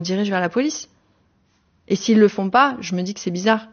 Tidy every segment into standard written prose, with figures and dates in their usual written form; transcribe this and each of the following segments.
dirige vers la police. Et s'ils le font pas, je me dis que c'est bizarre.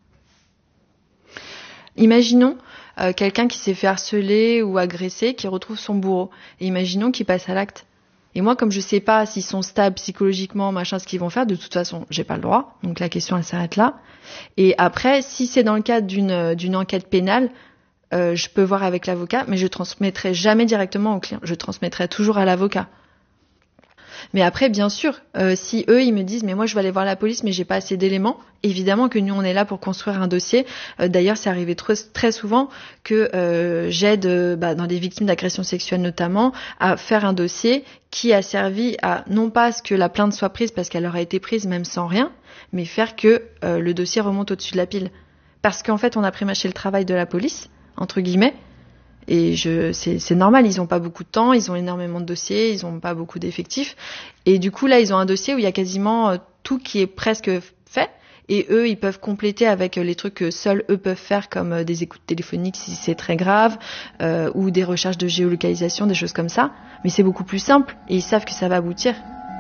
Imaginons quelqu'un qui s'est fait harceler ou agresser, qui retrouve son bourreau. Et imaginons qu'il passe à l'acte. Et moi, comme je sais pas s'ils sont stables psychologiquement, machin, ce qu'ils vont faire, de toute façon, j'ai pas le droit. Donc la question, elle s'arrête là. Et après, si c'est dans le cadre d'une enquête pénale, je peux voir avec l'avocat, mais je transmettrai jamais directement au client. Je transmettrai toujours à l'avocat. Mais après, bien sûr, si eux, ils me disent, mais moi, je vais aller voir la police, mais j'ai pas assez d'éléments, évidemment que nous, on est là pour construire un dossier. D'ailleurs, c'est arrivé très souvent que j'aide, dans des victimes d'agressions sexuelles notamment, à faire un dossier qui a servi à, non pas à ce que la plainte soit prise parce qu'elle aurait été prise même sans rien, mais faire que le dossier remonte au-dessus de la pile. Parce qu'en fait, on a prémâché le travail de la police, entre guillemets. Et c'est normal, ils ont pas beaucoup de temps, ils ont énormément de dossiers, ils ont pas beaucoup d'effectifs. Et du coup, là, ils ont un dossier où il y a quasiment tout qui est presque fait. Et eux, ils peuvent compléter avec les trucs que seuls eux peuvent faire, comme des écoutes téléphoniques si c'est très grave, ou des recherches de géolocalisation, des choses comme ça. Mais c'est beaucoup plus simple et ils savent que ça va aboutir.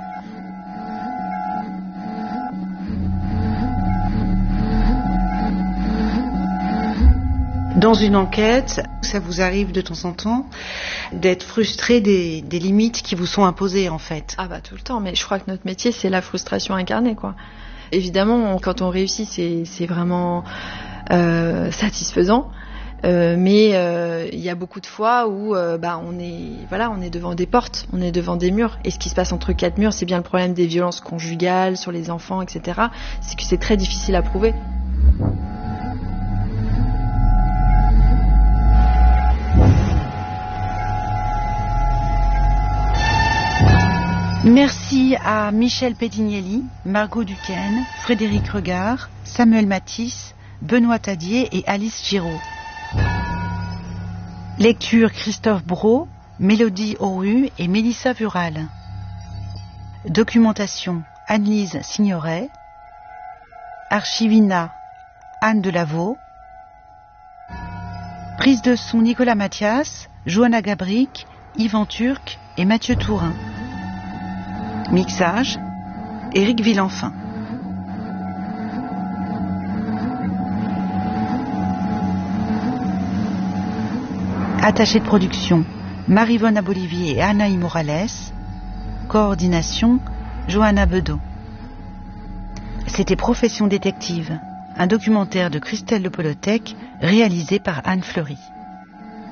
Dans une enquête, ça vous arrive de temps en temps d'être frustré des limites qui vous sont imposées en fait? Ah bah tout le temps, mais je crois que notre métier c'est la frustration incarnée quoi. Évidemment, quand on réussit, c'est vraiment satisfaisant. Mais il y a beaucoup de fois où on est devant des portes, on est devant des murs. Et ce qui se passe entre quatre murs, c'est bien le problème des violences conjugales sur les enfants, etc. C'est que c'est très difficile à prouver. Merci à Michel Pedignelli, Margot Duquesne, Frédéric Regard, Samuel Matisse, Benoît Tadier et Alice Giraud. Lecture Christophe Brault, Mélodie Auru et Mélissa Vural. Documentation Anne-Lise Signoret. Archivina Anne Delaveau. Prise de son Nicolas Mathias, Johanna Gabric, Yvan Turc et Mathieu Tourin. Mixage, Éric Villenfin. Attaché de production, Marivonne Abolivier et Anaï Morales. Coordination, Johanna Bedeau. C'était Profession détective, un documentaire de Christelle Le Polotec réalisé par Anne Fleury.